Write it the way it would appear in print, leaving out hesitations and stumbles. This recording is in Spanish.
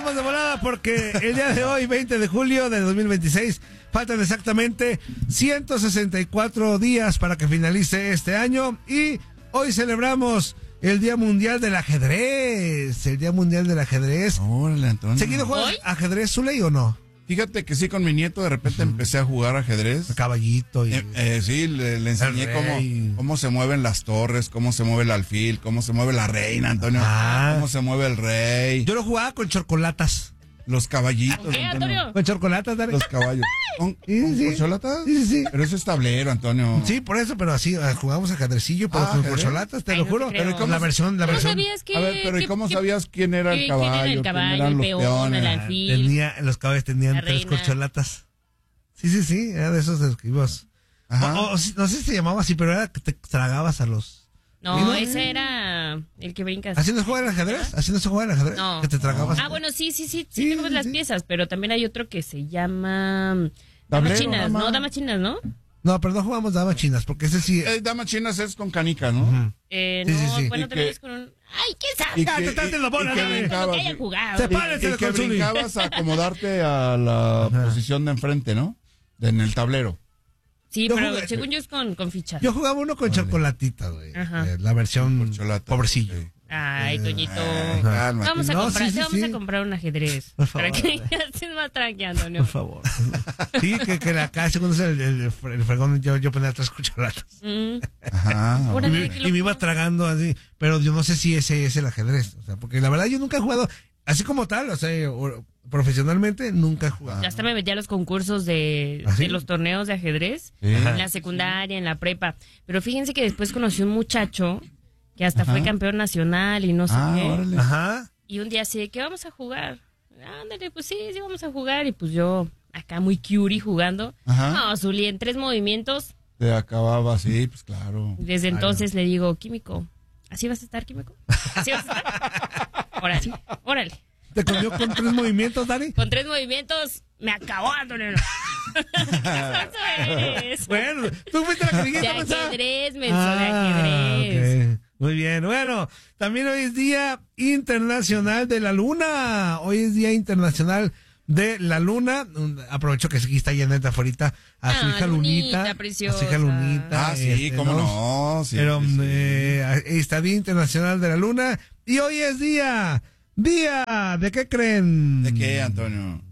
vamos de volada porque el día de hoy, 20 de julio de 2026, faltan exactamente 164 días para que finalice este año y hoy celebramos el Día Mundial del Ajedrez. El Día Mundial del Ajedrez. Órale, Antonio. ¿Seguido juegas ajedrez, Zuley, o no? Fíjate que sí, con mi nieto de repente empecé a jugar ajedrez. El caballito. Y... sí, le enseñé cómo se mueven las torres, cómo se mueve el alfil, cómo se mueve la reina, Antonio. Cómo se mueve el rey. Yo lo jugaba con chocolatas. Los caballitos, ¿Qué, Antonio? Con chocolatas, Dani. Los caballos. ¿Con corcholatas? Sí. Pero eso es tablero, Antonio. Sí, por eso, pero así, jugamos ajedrecillo, pero con corcholatas, te lo juro. No pero ¿cómo la versión. ¿Cómo sabías que...? A ver, pero ¿y cómo sabías quién era el caballo? ¿Quién era el caballo, el peón, el alfil? Los caballos tenían la 3 reina. corcholatas. Sí, era de esos de los que ibas. No sé si se llamaba así, pero era que te tragabas a los... No, ese era el que brincas. ¿Así no se juega el ajedrez? ¿Así no se juega el ajedrez? No. Que te tragabas. Bueno, sí, te comes las piezas, pero también hay otro que se llama... Tablero, Damas chinas, mamá. ¿no? Damas chinas, ¿no? No, pero no jugamos damas chinas, porque ese sí... Damas chinas es con canica, ¿no? Ujú. No, bueno, Y también que- es con un... ¡Ay, qué Y saca! te estás en la bola, y que dale. brincabas, Como que hayan jugado. Sepárate y de que Consuli. brincabas a acomodarte a la posición de enfrente, ¿no? En el tablero. Sí, Yo pero jugué- según yo es con fichas. Yo jugaba uno con chocolatitas, güey. Ajá. La versión Corcholata. pobrecillo. Sí. Ay, Toñito. Cálmate. Vamos a No, comprar, sí, te vamos sí. a comprar un ajedrez. Por favor. Para que estés más tranquilo, Antonio. Por favor. Sí, que acá, según es el fregón, yo ponía 3 cucharadas. Ajá. Ahora Y dime que lo me iba pongo. tragando así. Pero yo no sé si ese es el ajedrez. O sea, porque la verdad yo nunca he jugado así como tal, o sea, profesionalmente nunca he jugado. Ya hasta me metí a los concursos de ¿Ah, sí? los torneos de ajedrez Sí. en la secundaria, en la prepa. Pero fíjense que después conocí un muchacho que hasta fue campeón nacional y no sé qué. Órale. Ajá. Y un día así de que vamos a jugar. Ándale, pues sí, vamos a jugar. Y pues yo acá muy curie jugando. Ajá. No, Zuli, en 3 movimientos. Te acababa, sí, pues claro. Desde entonces le digo, Químico, ¿así vas a estar, Químico? ¿Así vas a estar? Ahora sí, órale. ¿Te comió con 3 movimientos, Dani? Con 3 movimientos me acabó, Antonio. Eso eres. Bueno, tú fuiste la que dijiste. De ¿no? ajedrez, menso, de ajedrez. Ok. Muy bien. Bueno, también hoy es Día Internacional de la Luna. Hoy es Día Internacional de la Luna. Aprovecho que aquí está Janet afuera a su hija Lunita. preciosa. A su hija Lunita. Sí, cómo no. Sí, Pero sí. ahí está Día Internacional de la Luna. Y hoy es Día. ¿De qué creen? ¿De qué, Antonio?